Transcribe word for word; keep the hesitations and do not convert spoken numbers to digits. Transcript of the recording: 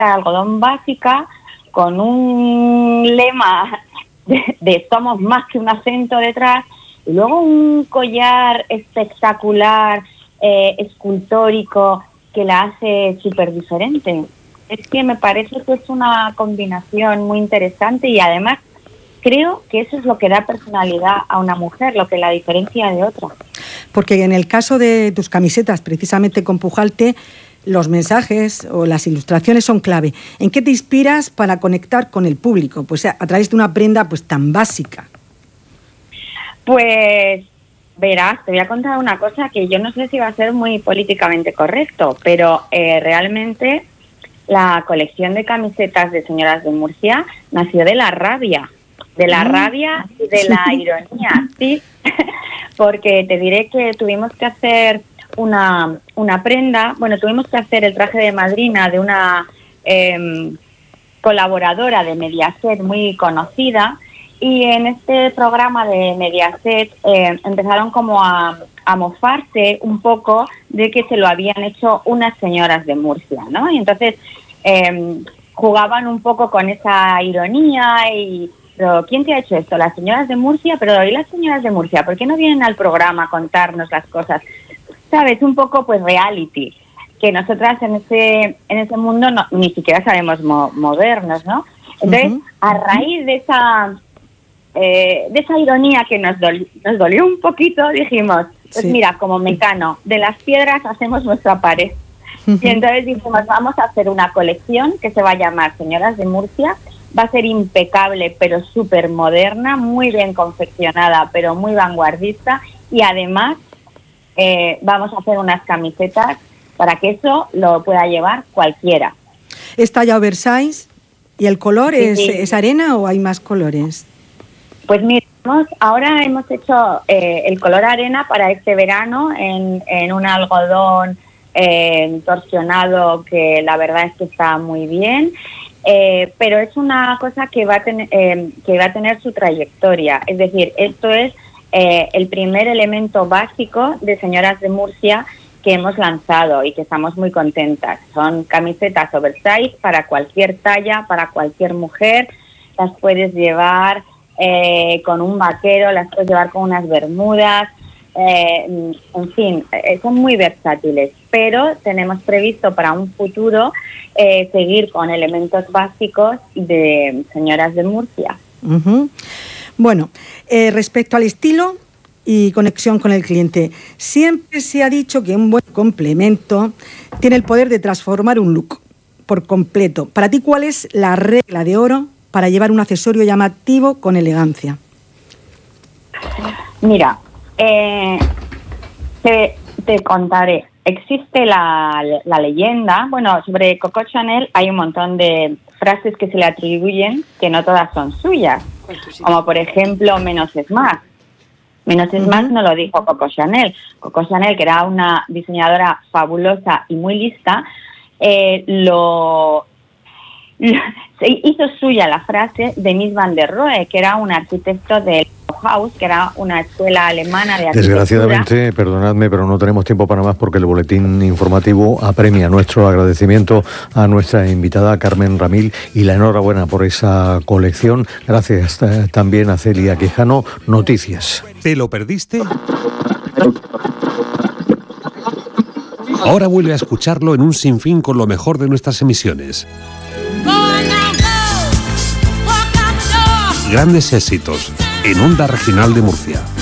de algodón básica con un lema de, de somos más que un acento detrás, y luego un collar espectacular, eh, escultórico, que la hace súper diferente. Es que me parece que es una combinación muy interesante y además creo que eso es lo que da personalidad a una mujer, lo que la diferencia de otra. Porque en el caso de tus camisetas, precisamente con Pujalte, los mensajes o las ilustraciones son clave. ¿En qué te inspiras para conectar con el público? Pues a, a través de una prenda pues tan básica. Pues verás, te voy a contar una cosa que yo no sé si va a ser muy políticamente correcto, pero eh, realmente la colección de camisetas de Señoras de Murcia nació de la rabia, de la mm. rabia y de sí. la ironía, ¿sí? Porque te diré que tuvimos que hacer una, una prenda, bueno, tuvimos que hacer el traje de madrina de una eh, colaboradora de Mediaset muy conocida, y en este programa de Mediaset eh, empezaron como a, a mofarse un poco de que se lo habían hecho unas señoras de Murcia, ¿no? Y entonces eh, jugaban un poco con esa ironía y... Pero ¿quién te ha hecho esto? Las señoras de Murcia, pero ¿y las señoras de Murcia? ¿Por qué no vienen al programa a contarnos las cosas? ¿Sabes? Un poco pues reality, que nosotras en ese en ese mundo no, ni siquiera sabemos mo- movernos, ¿no? Entonces, uh-huh. a raíz de esa eh, de esa ironía que nos, doli- nos dolió un poquito, dijimos, pues sí. mira, como Mecano, de las piedras hacemos nuestra pared. Uh-huh. Y entonces dijimos, vamos a hacer una colección que se va a llamar Señoras de Murcia. Va a ser impecable, pero súper moderna, muy bien confeccionada, pero muy vanguardista. Y además eh, vamos a hacer unas camisetas para que eso lo pueda llevar cualquiera. ¿Es talla oversize? ¿Y el color sí, es, sí. es arena o hay más colores? Pues mira, ahora hemos hecho eh, el color arena para este verano en, en un algodón eh, torsionado que la verdad es que está muy bien. Eh, pero es una cosa que va a tener eh, que va a tener su trayectoria, es decir, esto es eh, el primer elemento básico de Señoras de Murcia que hemos lanzado y que estamos muy contentas. Son camisetas oversize para cualquier talla, para cualquier mujer, las puedes llevar eh, con un vaquero, las puedes llevar con unas bermudas, eh, en fin, eh, son muy versátiles, pero tenemos previsto para un futuro eh, seguir con elementos básicos de Señoras de Murcia. Uh-huh. Bueno, eh, respecto al estilo y conexión con el cliente, siempre se ha dicho que un buen complemento tiene el poder de transformar un look por completo. Para ti, ¿cuál es la regla de oro para llevar un accesorio llamativo con elegancia? Mira, eh, te, te contaré. Existe la, la leyenda, bueno, sobre Coco Chanel hay un montón de frases que se le atribuyen que no todas son suyas, como por ejemplo, menos es más. Menos es uh-huh. más no lo dijo Coco Chanel. Coco Chanel, que era una diseñadora fabulosa y muy lista, eh, lo, lo se hizo suya la frase de Mies van der Rohe, que era un arquitecto de Bauhaus, que era una escuela alemana de arquitectura. Desgraciadamente, perdonadme, pero no tenemos tiempo para más porque el boletín informativo apremia. Nuestro agradecimiento a nuestra invitada Carmen Ramil y la enhorabuena por esa colección. Gracias también a Celia Quijano. Noticias. ¿Te lo perdiste? Ahora vuelve a escucharlo en un sinfín con lo mejor de nuestras emisiones. Grandes éxitos en Onda Regional de Murcia.